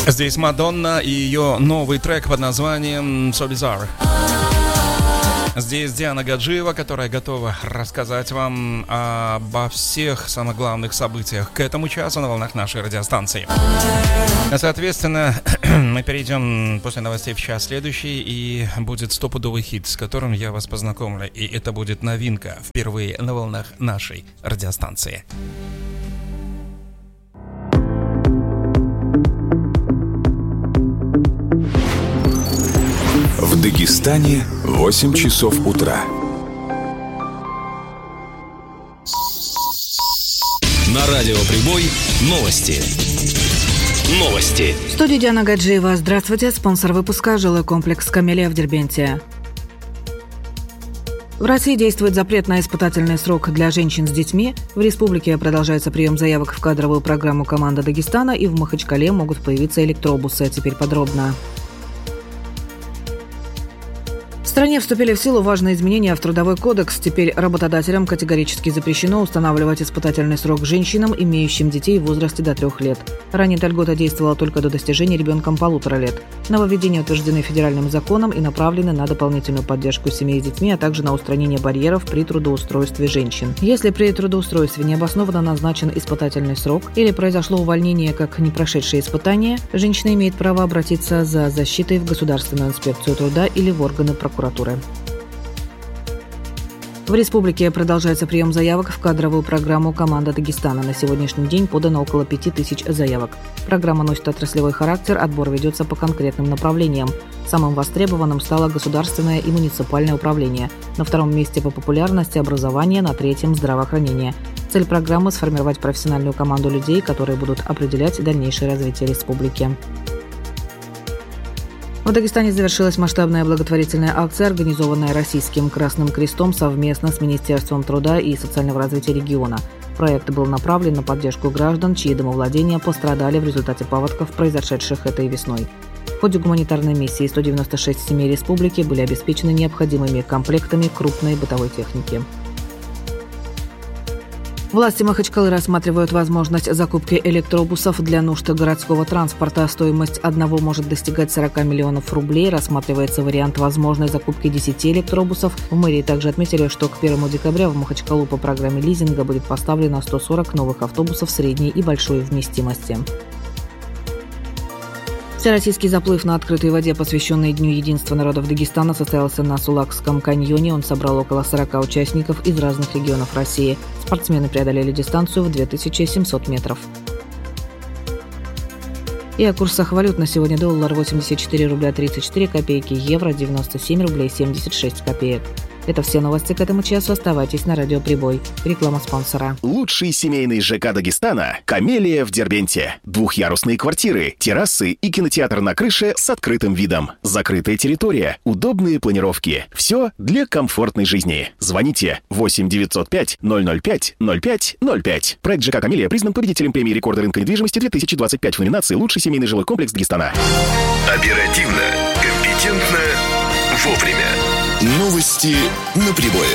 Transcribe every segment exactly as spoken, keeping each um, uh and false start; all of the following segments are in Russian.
Здесь Мадонна и ее новый трек под названием So Bizarre. Здесь Диана Гаджиева, которая готова рассказать вам обо всех самых главных событиях к этому часу на волнах нашей радиостанции. Соответственно, мы перейдем после новостей в час следующий, и будет стопудовый хит, с которым я вас познакомлю. И это будет новинка впервые на волнах нашей радиостанции. В Дагестане восемь часов утра. На радио Прибой новости. Новости. В студии Диана Гаджиева. Здравствуйте. Спонсор выпуска — жилой комплекс «Камелия» в Дербенте. В России действует запрет на испытательный срок для женщин с детьми. В республике продолжается прием заявок в кадровую программу «Команда Дагестана», и в Махачкале могут появиться электробусы. Теперь подробно. В стране вступили в силу важные изменения в Трудовой кодекс. Теперь работодателям категорически запрещено устанавливать испытательный срок женщинам, имеющим детей в возрасте до трех лет. Ранее эта льгота действовала только до достижения ребенком полутора лет. Нововведения утверждены федеральным законом и направлены на дополнительную поддержку семей с детьми, а также на устранение барьеров при трудоустройстве женщин. Если при трудоустройстве необоснованно назначен испытательный срок или произошло увольнение как не прошедшее испытание, женщина имеет право обратиться за защитой в Государственную инспекцию труда или в органы прокуратуры. В республике продолжается прием заявок в кадровую программу «Команда Дагестана». На сегодняшний день подано около пяти тысяч заявок. Программа носит отраслевой характер, отбор ведется по конкретным направлениям. Самым востребованным стало государственное и муниципальное управление. На втором месте по популярности образование, на третьем – здравоохранение. Цель программы – сформировать профессиональную команду людей, которые будут определять дальнейшее развитие республики. В Дагестане завершилась масштабная благотворительная акция, организованная Российским Красным Крестом совместно с Министерством труда и социального развития региона. Проект был направлен на поддержку граждан, чьи домовладения пострадали в результате паводков, произошедших этой весной. В ходе гуманитарной миссии сто девяносто шесть семей республики были обеспечены необходимыми комплектами крупной бытовой техники. Власти Махачкалы рассматривают возможность закупки электробусов для нужд городского транспорта. Стоимость одного может достигать сорок миллионов рублей. Рассматривается вариант возможной закупки десяти электробусов. В мэрии также отметили, что к первому декабря в Махачкалу по программе лизинга будет поставлено сто сорок новых автобусов средней и большой вместимости. Всероссийский заплыв на открытой воде, посвященный Дню единства народов Дагестана, состоялся на Сулакском каньоне. Он собрал около сорока участников из разных регионов России. Спортсмены преодолели дистанцию в две тысячи семьсот метров. И о курсах валют на сегодня: доллар восемьдесят четыре рубля тридцать четыре копейки, евро девяносто семь рублей семьдесят шесть копеек. Это все новости к этому часу. Оставайтесь на радио Прибой. Реклама спонсора. Лучший семейный ЖК Дагестана – «Камелия» в Дербенте. Двухъярусные квартиры, террасы и кинотеатр на крыше с открытым видом. Закрытая территория, удобные планировки. Все для комфортной жизни. Звоните восемь девятьсот пять ноль ноль пять ноль пять ноль пять. Проект ЖК «Камелия» признан победителем премии рекорда рынка недвижимости две тысячи двадцать пять в номинации «Лучший семейный жилой комплекс Дагестана». Оперативно, компетентно, вовремя. Новости на Прибое.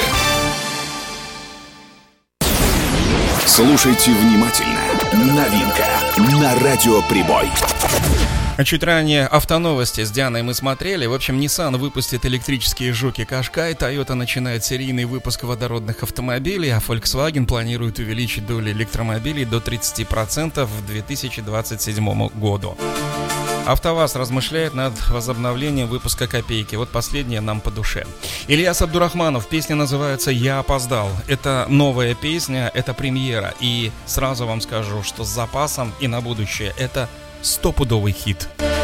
Слушайте внимательно. Новинка на радио Прибой. Чуть ранее автоновости с Дианой мы смотрели. В общем, Nissan выпустит электрические жуки Qashqai, Toyota начинает серийный выпуск водородных автомобилей, а Volkswagen планирует увеличить долю электромобилей до тридцати процентов в две тысячи двадцать седьмом году. АвтоВАЗ размышляет над возобновлением выпуска «Копейки». Вот последнее нам по душе. Ильяс Абдурахманов. Песня называется «Я опоздал». Это новая песня, это премьера. И сразу вам скажу, что с запасом и на будущее это стопудовый хит.